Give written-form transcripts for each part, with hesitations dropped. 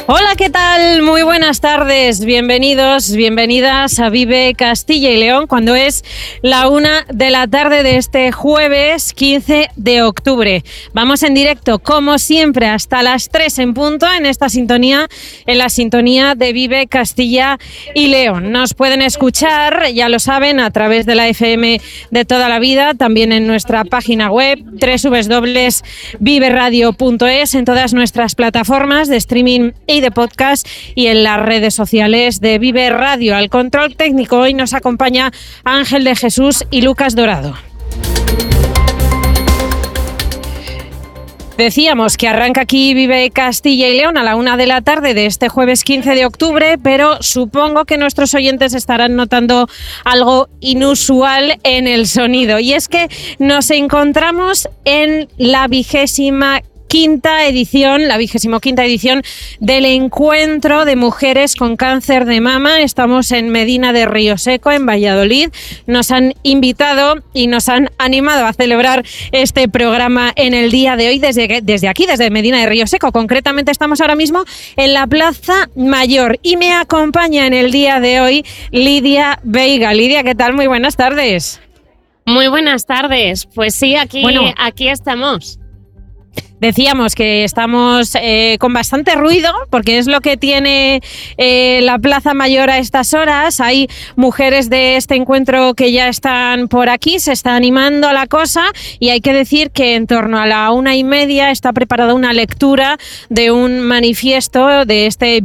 Hola, ¿qué tal? Muy buenas tardes, bienvenidos, bienvenidas a Vive Castilla y León, cuando es la 1 de la tarde de este jueves 15 de octubre. Vamos en directo, como siempre, hasta las 3 en punto en esta sintonía, en la sintonía de Vive Castilla y León. Nos pueden escuchar, ya lo saben, a través de la FM de toda la vida, también en nuestra página web www.viveradio.es, en todas nuestras plataformas de streaming y de podcast y en las redes sociales de Vive Radio. Al control técnico hoy nos acompaña Ángel de Jesús y Lucas Dorado. Decíamos que arranca aquí Vive Castilla y León a la 1 de la tarde de este jueves 15 de octubre, pero supongo que nuestros oyentes estarán notando algo inusual en el sonido, y es que nos encontramos en la 25ª edición del Encuentro de Mujeres con Cáncer de Mama. Estamos en Medina de Rioseco, en Valladolid. Nos han invitado y nos han animado a celebrar este programa en el día de hoy desde aquí, desde Medina de Rioseco. Concretamente estamos ahora mismo en la Plaza Mayor y me acompaña en el día de hoy Lidia Veiga. Lidia, ¿qué tal? Muy buenas tardes. Muy buenas tardes. Pues sí, aquí estamos. Decíamos que estamos con bastante ruido, porque es lo que tiene la Plaza Mayor a estas horas. Hay mujeres de este encuentro que ya están por aquí, se está animando la cosa, y hay que decir que en torno a la 1:30 está preparada una lectura de un manifiesto de este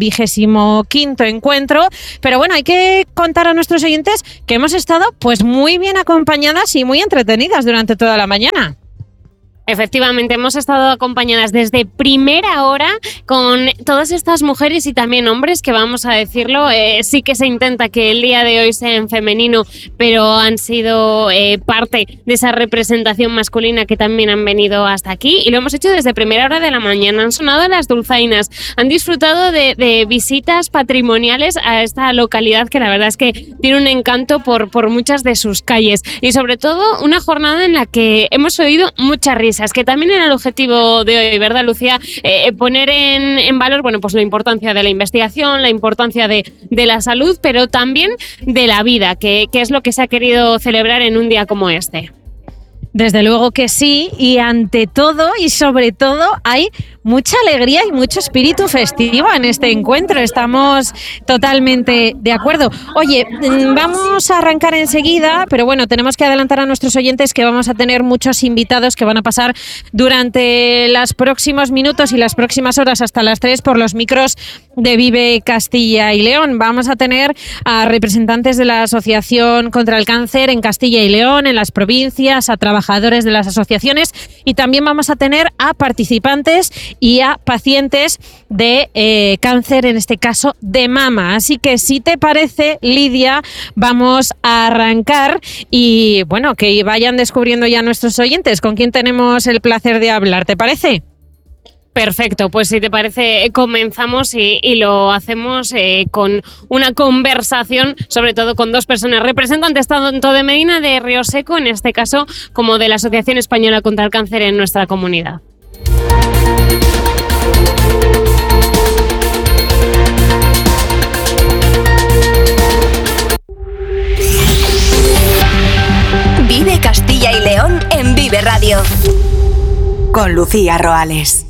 25º encuentro. Pero bueno, hay que contar a nuestros oyentes que hemos estado pues muy bien acompañadas y muy entretenidas durante toda la mañana. Efectivamente, hemos estado acompañadas desde primera hora con todas estas mujeres y también hombres que, vamos a decirlo, sí que se intenta que el día de hoy sea en femenino, pero han sido parte de esa representación masculina que también han venido hasta aquí, y lo hemos hecho desde primera hora de la mañana. Han sonado las dulzainas, han disfrutado de visitas patrimoniales a esta localidad que la verdad es que tiene un encanto por muchas de sus calles, y sobre todo una jornada en la que hemos oído muchas risas, que también era el objetivo de hoy, ¿verdad, Lucía? Poner en valor, bueno, pues la importancia de la investigación, la importancia de la salud, pero también de la vida, que es lo que se ha querido celebrar en un día como este. Desde luego que sí, y ante todo y sobre todo hay mucha alegría y mucho espíritu festivo en este encuentro. Estamos totalmente de acuerdo. Oye, vamos a arrancar enseguida, pero bueno, tenemos que adelantar a nuestros oyentes que vamos a tener muchos invitados que van a pasar durante los próximos minutos y las próximas horas hasta las 3 por los micros de Vive Castilla y León. Vamos a tener a representantes de la Asociación contra el Cáncer en Castilla y León, en las provincias, a trabajadores de las asociaciones, y también vamos a tener a participantes y a pacientes de cáncer, en este caso de mama. Así que si te parece, Lidia, vamos a arrancar y bueno, que vayan descubriendo ya nuestros oyentes con quién tenemos el placer de hablar. ¿Te parece? Perfecto, pues si te parece comenzamos y lo hacemos con una conversación, sobre todo con dos personas representantes tanto de Medina de Rioseco, en este caso, como de la Asociación Española contra el Cáncer en nuestra comunidad. Vive Castilla y León en Vive Radio con Lucía Roales.